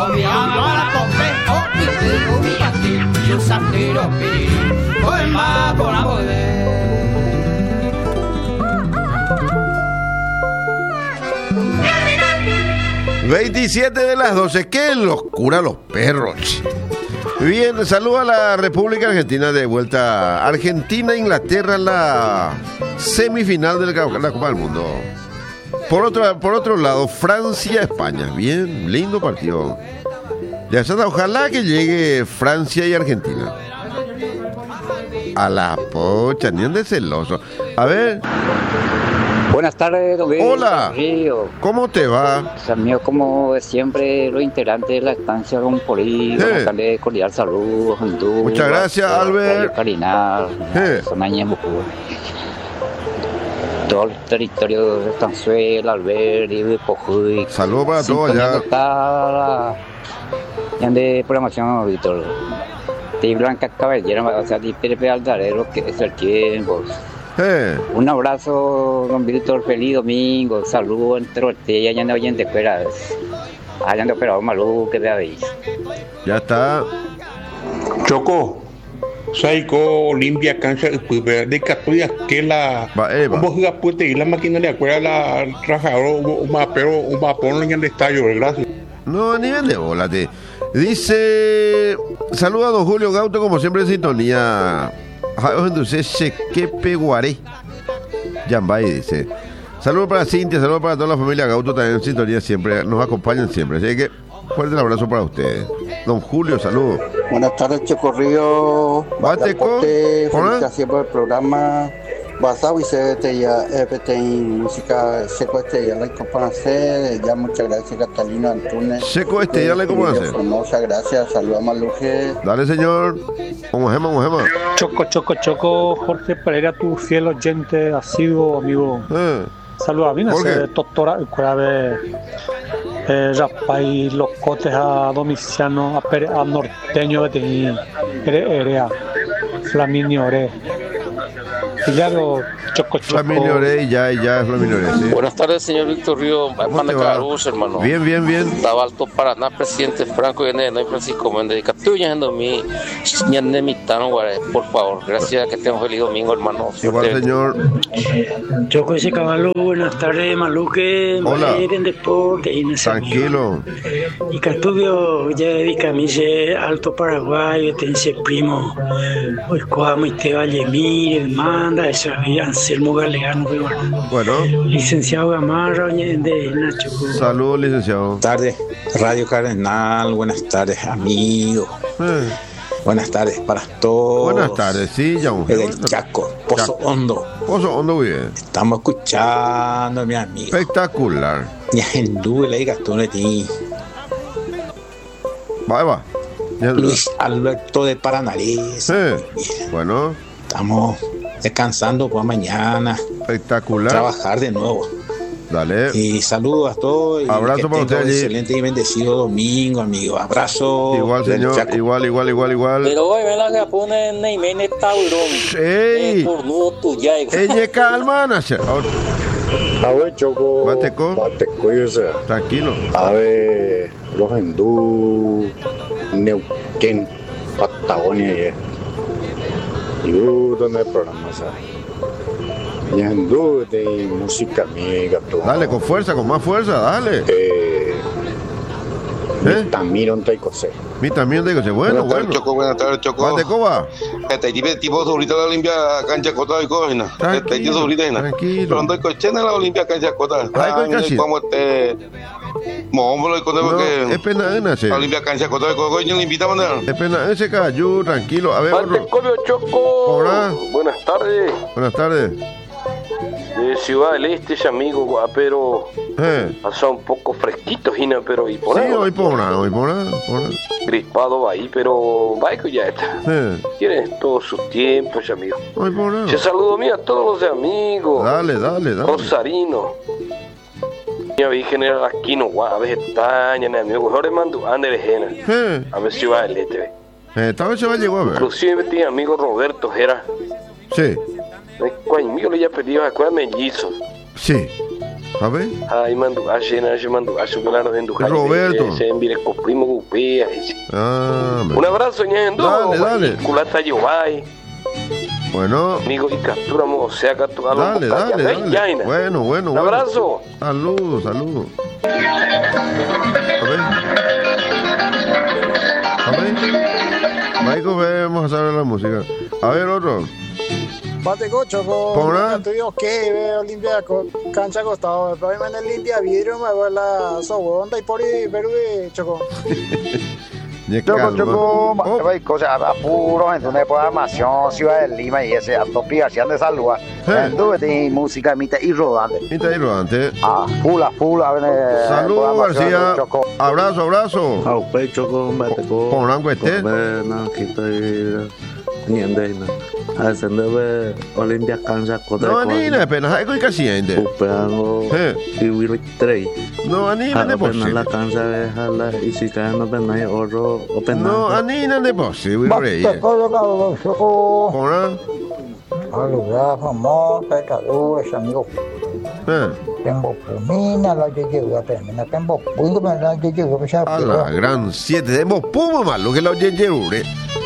(27:12). ¡Qué locura los perros! Bien, saludo a la República Argentina de vuelta. Argentina-Inglaterra en la semifinal de la Copa del Mundo. Por otro lado, Francia-España. Bien, lindo partido. Ya está, ojalá que llegue Francia y Argentina. A la pocha, ni de celoso. A ver. Buenas tardes, don Guillermo. Hola. Río. ¿Cómo te va? Mío, como siempre, los integrantes de la estancia Don Polí, darle cordial saludos. Muchas gracias, Albert. Carinar, todo el territorio de Estanzuela, Albert, de Pojuy. Saludos para todos allá. Está la de programación, Víctor. De Blanca Cabellera, o sea, de Pepe Aldarero, que es el tiempo. Un abrazo, don Víctor, feliz domingo, saludos entre ustedes, allá de oyente fuera, allá de operador Malú, que veáis. Ya está. Choco, Saiko, Olimpia, cancha de Catuya, que la. ¿Cómo se puede ir la máquina de acuerdo a la trabajador, un mapón en el estadio, gracias? No, a nivel de bola, dice. Saludos a don Julio Gauto, como siempre en sintonía. Entonces, que peguaré. Yambay dice. Saludos para Cintia, saludos para toda la familia Gauto, también en sintonía siempre, nos acompañan siempre. Así que, fuerte el abrazo para ustedes. Don Julio, saludos. Buenas tardes, Chocorrío. Bateco. Felicitaciones por el programa. Basado y se ya música seco ya la hacer. Ya muchas gracias, Catalina Antunes. Seco ya la hacer. Formosa, gracias. Saludos a Maluje. Dale, señor. Mojema. Choco, Jorge Pereira, tu fiel oyente, asiduo amigo. Saludos a mí, doctora, rapaz, los cotes a Domiciano, a Norteño, Erea, Flaminio Ore. Choco. Flaminio Ore, ya, Flaminio Ore, sí. Buenas tardes, señor Víctor Río. Hermano. Bien. Estaba Alto Paraná, presidente Franco y Francisco Méndez. Catuya, por favor. Gracias, que tengan feliz domingo, hermano. Igual, señor. Choco ese caballo, buenas tardes, Maluque. Hola. Deporte, Tranquilo. Y Castubio, ya de Camise, Alto Paraguay, tense primo. Hoy coamos y te vale mire, manda, eso Anselmo Galeano. Bueno. Licenciado Gamarra, de Nacho. Saludos, licenciado. Buenas tardes, Radio Cardenal. Buenas tardes, amigos. Buenas tardes para todos. Buenas tardes, sí, ya. Desde el Chaco, Pozo Hondo. Pozo Hondo, muy bien. Estamos escuchando, mi amigo. Espectacular. Ya en duda y Gastón de ti. Va. Luis Alberto de Paranariz. Bueno. Estamos descansando por mañana. Espectacular. Trabajar de nuevo. Dale. Y saludos a todos. Abrazo para usted. Excelente y bendecido domingo, amigo. Abrazo. Igual, señor. Igual. Pero hoy me la que pone Neymene Taurón. ¡Ey! Por nudo tuya. ¡Ella calma, Nacha! A ver, Choco. Bateco, yo sé. Tranquilo. A ver, los hindú, Neuquén, Patagonia, y ¿dónde hay programas? Y hindú de música amiga. Dale, con fuerza, con más fuerza, dale. También un taicose. Bueno. Buenas tardes, Choco. Bateco va. Tipo ahorita la Olimpia cancha cota y cojina. Tranquilo. Pronto cochena la Olimpia cancha cota. Como Mómbolo y cosas que. Es pena ese. La Olimpia cancha cota y cojo y le invita a mandar. Es pena ese cayú, tranquilo. A ver, Choco. Hola. Buenas tardes. Buenas tardes. De Ciudad del Este, amigo, pero pasa un poco fresquito, Gina, pero y por ahí. Sí, hoy por nada. Crispado va ahí, pero va que ya está. Tiene todos sus tiempos, amigo. Hoy por nada. Se saludo a todos los amigos. Dale. Rosarino. Mi Virgen era Aquino, a veces Taña, mi amigo, mejor le mando Ander Gena. A ver si va el este. Tal vez se va a llegar a ver. Inclusive mi amigo Roberto Gera. Sí. Conmigo le ya pedido a escuela mellizos. Sí. A ver. Ay, mando a claro de Roberto. Se envía con primo Gupea. Un abrazo, ñendo. Dale. Culata Yovay. Bueno. Amigo, y capturamos, o sea, capturamos. Dale. Bueno. Un abrazo. Saludos. A ver. Michael, vamos a saber la música. A ver, otro. Bate cocho con estudios que veo limpia cancha acostado, pero me limpia vidrio me va la sobonda y por ahí pero choco. Choco, hay cosas apuros, entonces por armación, Ciudad de Lima y ese autopiación de salud. Entonces música mitad y rodante. Full, a ver. Saludos, García. Abrazo. Choco, bate cocho. Con rango este. Niendena ascende Olimpia cancha kota no anina apenas hay casi gente upeango iwiri trei no anina de posible la cancha hala isika no penai oro open no anina de posible con algo famoso pecadores amigos Tembo Pumina la llegué a terminar Tembo Pumina la llegué a la gran 7 Tembo Puma más lo que la llegué